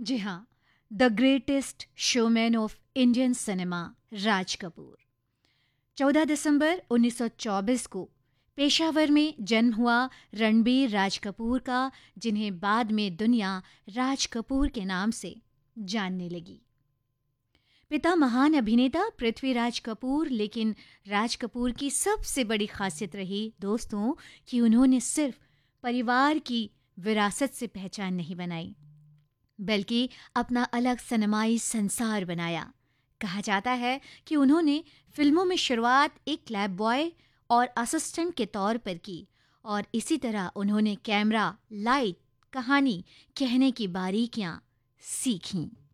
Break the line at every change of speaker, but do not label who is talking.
जी हाँ, the greatest showman of Indian cinema Raj Kapoor. 14 दिसंबर 1924 को पेशावर में जन्म हुआ रणबीर राज कपूर का, जिन्हें बाद में दुनिया राज कपूर के नाम से जानने लगी। पिता महान अभिनेता पृथ्वीराज कपूर, लेकिन राज कपूर की सबसे बड़ी खासियत रही दोस्तों कि उन्होंने सिर्फ परिवार की विरासत से पहचान नहीं बनाई, बल्कि अपना अलग सिनेमाई संसार बनाया। कहा जाता है कि उन्होंने फिल्मों में शुरुआत एक लैब बॉय और असिस्टेंट के तौर पर की, और इसी तरह उन्होंने कैमरा, लाइट, कहानी कहने की बारीकियां सीखीं।